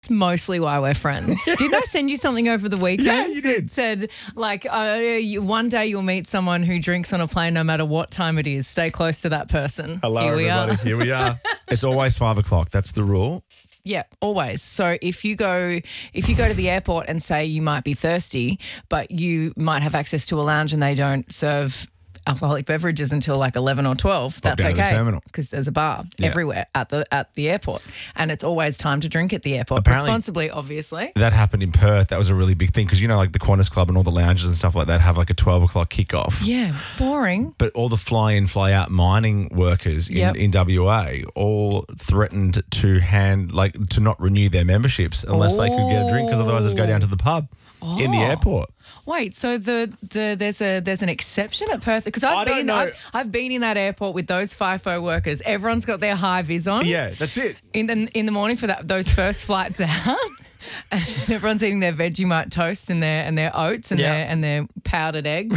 That's mostly why we're friends. Didn't I send you something over the weekend? Yeah, you did. It said, like, one day you'll meet someone who drinks on a plane no matter what time it is. Stay close to that person. Hello, Here we everybody. are. Here we are. It's always 5 o'clock. That's the rule. Yeah, always. So if you go to the airport and say you might be thirsty, but you might have access to a lounge and they don't serve alcoholic beverages until like 11 or 12, that's down to the okay terminal. because there's a bar everywhere at the airport, and it's always time to drink at the airport. Apparently- Responsibly, obviously. That happened in Perth. That was a really big thing because, like the Qantas Club and all the lounges and stuff like that have like a 12 o'clock kickoff. Yeah, boring. But all the fly-in, fly-out mining workers in WA all threatened to not renew their memberships unless they could get a drink, because otherwise they'd go down to the pub in the airport. Wait, so there's an exception at Perth, because I don't know. I've been in that airport with those FIFO workers. Everyone's got their high vis on. Yeah, that's it. In the morning for those first flights out. And everyone's eating their Vegemite toast and their oats and their powdered eggs.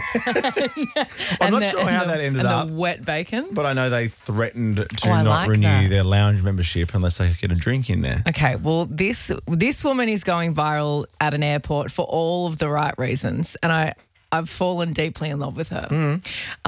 I'm not sure how that ended up. And the wet bacon. But I know they threatened to I not like renew that. their lounge membership unless they could get a drink in there. Okay, well, this woman is going viral at an airport for all of the right reasons, and I've fallen deeply in love with her.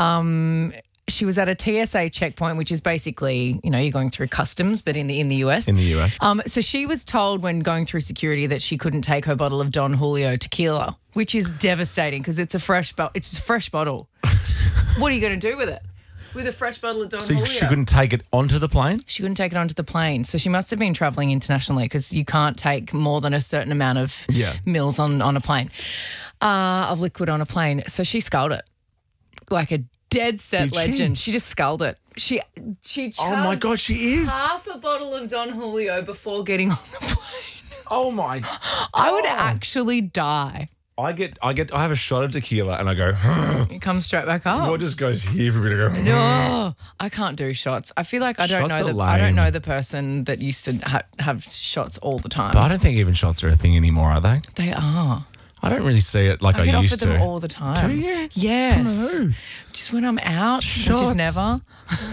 She was at a TSA checkpoint, which is basically, you're going through customs, but in the US. In the US. So she was told when going through security that she couldn't take her bottle of Don Julio tequila, which is devastating because it's a fresh bottle. What are you going to do with it? With a fresh bottle of Don Julio? So she couldn't take it onto the plane? She couldn't take it onto the plane. So she must have been travelling internationally, because you can't take more than a certain amount of mils on a plane, of liquid on a plane. So she sculled it like a dead set legend. She just sculled it. She Oh my God, she is. half a bottle of Don Julio before getting on the plane. Oh my God. I would actually die. I have a shot of tequila and I go, It comes straight back up. what just goes here for a bit? I go, Oh, I can't do shots. I feel like I don't Shots are know lame. the person that used to have shots all the time. But I don't think even shots are a thing anymore, are they? They are. I don't really see it like I get used offered to. them all the time. Do you? Yes. From who? Just when I'm out, which Shots. is never.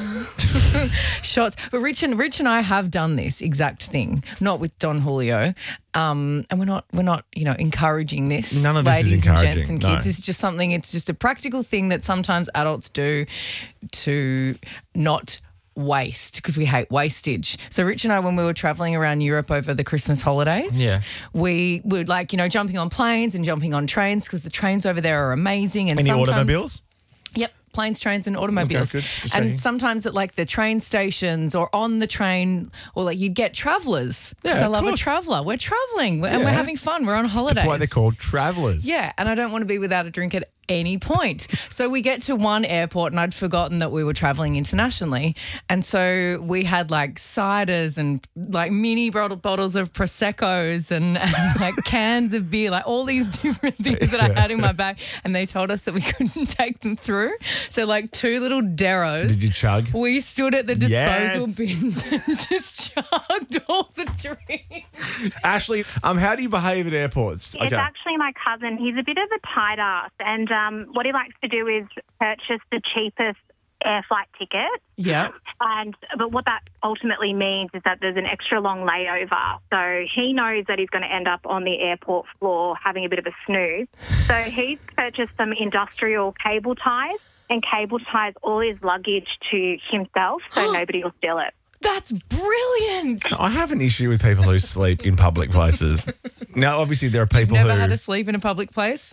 Shots. But Rich and I have done this exact thing, not with Don Julio. And we're not, encouraging this. None of this is ladies and gents encouraging, and kids. no. It's just something, it's just a practical thing that sometimes adults do to not waste, because we hate wastage. So Rich and I, when we were traveling around Europe over the Christmas holidays, we would jumping on planes and jumping on trains, because the trains over there are amazing. And Any sometimes, automobiles? Yep, planes, trains and automobiles. Okay, good. Just And checking. sometimes at the train stations or on the train, or you'd get travellers. Yeah, I of love course. a traveller. We're travelling and we're Yeah. having fun. We're on holidays. That's why they're called travellers. Yeah, and I don't want to be without a drink at any point. So we get to one airport and I'd forgotten that we were traveling internationally. And so we had ciders and mini bottles of Prosecco's and cans of beer, all these different things that I had in my bag. And they told us that we couldn't take them through. So two little Deros. Did you chug? We stood at the disposal Yes. bins and just chugged all the drinks. Ashley, how do you behave at airports? It's actually my cousin. He's a bit of a tight ass, and what he likes to do is purchase the cheapest air flight ticket. Yeah. But what that ultimately means is that there's an extra long layover. So he knows that he's going to end up on the airport floor having a bit of a snooze. So he's purchased some industrial cable ties and cable ties all his luggage to himself so nobody will steal it. That's brilliant. I have an issue with people who sleep in public places. Now, obviously, there are people Never who... had to sleep in a public place?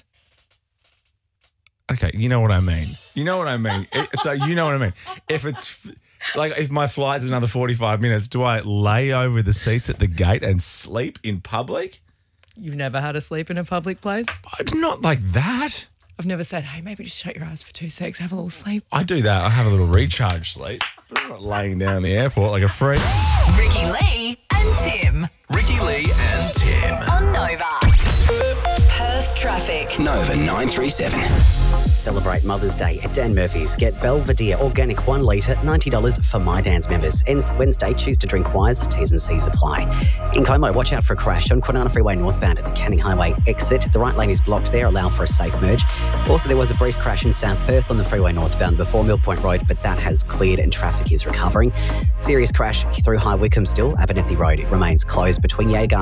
Okay, you know what I mean. You know what I mean. So you know what I mean. If it's if my flight's another 45 minutes, do I lay over the seats at the gate and sleep in public? You've never had to sleep in a public place? Not like that. I've never said, hey, maybe just shut your eyes for 2 seconds, have a little sleep. I do that. I have a little recharge sleep, but I'm not laying down in the airport like a freak. Ricky Lee and Tim. Ricky Lee and Tim. On Nova. Perth traffic. Nova 937. Celebrate Mother's Day at Dan Murphy's. Get Belvedere Organic 1 litre, $90 for My Dan's members. Ends Wednesday. Choose to drink wise. T's and C's apply. In Como, watch out for a crash on Kwinana Freeway northbound at the Canning Highway exit. The right lane is blocked there. Allow for a safe merge. Also, there was a brief crash in South Perth on the freeway northbound before Mill Point Road, but that has cleared and traffic is recovering. Serious crash through High Wycombe still. Abernethy Road remains closed between Yagar